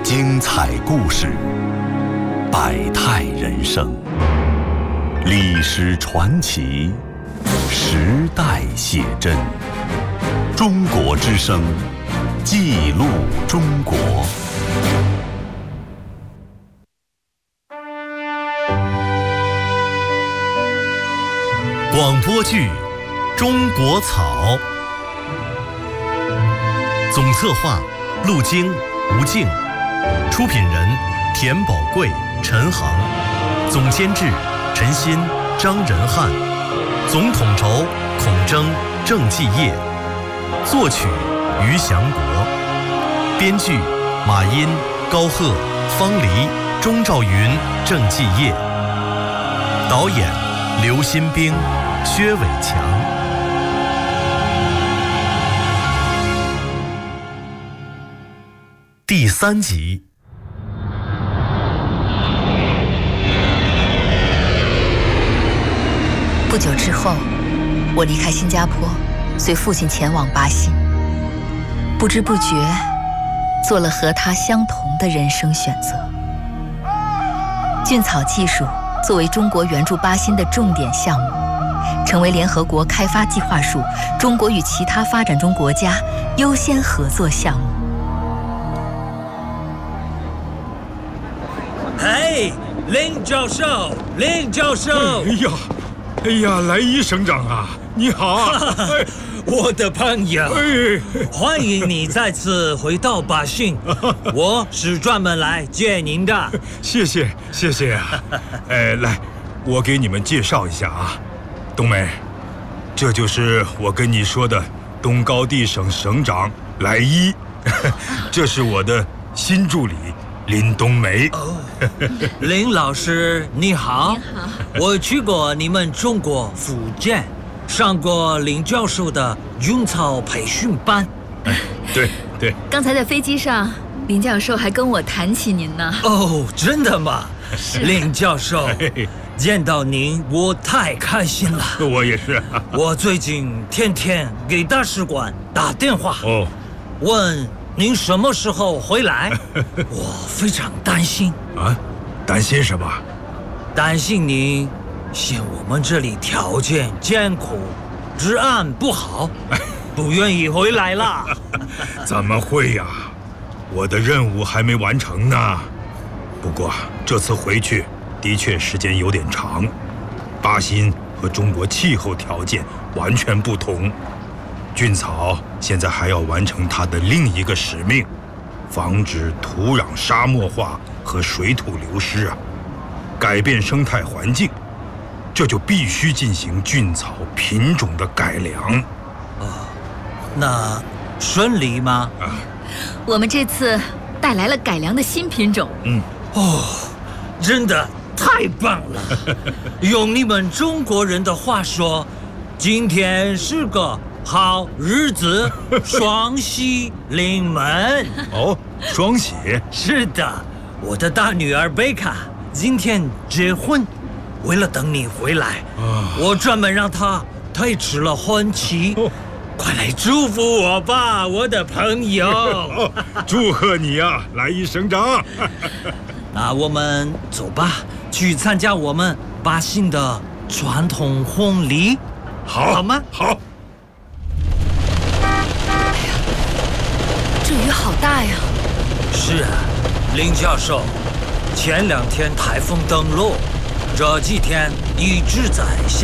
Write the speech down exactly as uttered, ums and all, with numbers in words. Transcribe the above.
精彩故事，百态人生，历史传奇，时代写真。中国之声，记录中国。广播剧《中国草》，总策划陆京、吴静，出品人田宝贵、陈航，总监制陈鑫、张仁汉，总统筹孔征、郑继业，作曲于祥国，编剧马殷、高鹤、方黎、钟兆云、郑继业，导演刘新兵、薛伟强。第三集。 不久之后，我离开新加坡，随父亲前往巴西。不知不觉，做了和他相同的人生选择。菌草技术作为中国援助巴新的重点项目，成为联合国开发计划署中国与其他发展中国家优先合作项目。 嘿，林教授，林教授！ 哎呀，哎呀，来一省长啊，你好啊！ 我的朋友， 哎， 欢迎你再次回到巴信，我是专门来接您的。 谢谢，谢谢啊！哎，来，我给你们介绍一下啊，冬梅，这就是我跟你说的东高地省省长来一，这是我的新助理林冬梅。 哦，林老师你好， 你好， 我去过你们中国福建，上过林教授的菌草培训班。 哎，对对。 刚才在飞机上，林教授还跟我谈起您呢。 哦，真的吗？ 是。 林教授，见到您我太开心了。 我也是。 我最近天天给大使馆打电话， 哦， 问您什么时候回来？我非常担心啊，担心什么？ 担心您嫌我们这里条件艰苦，治安不好，不愿意回来啦。 怎么会呀？我的任务还没完成呢。不过这次回去的确时间有点长，巴新和中国气候条件完全不同。菌草现在还要完成它的另一个使命，防止土壤沙漠化和水土流失啊，改变生态环境，这就必须进行菌草品种的改良。 哦，那顺利吗？ 啊， 我们这次带来了改良的新品种。 嗯， 哦，真的太棒了！用你们中国人的话说，今天是个好日子，双喜临门。 哦，双喜。 是的，我的大女儿贝卡今天结婚，为了等你回来， 啊， 我专门让她推迟了婚期。哦，快来祝福我吧，我的朋友！ 哦，祝贺你啊，来一省长！ 那我们走吧，去参加我们巴信的传统婚礼， 好， 好吗？ 好。 这雨好大呀！ 是啊，林教授，前两天台风登陆，这几天一直在下。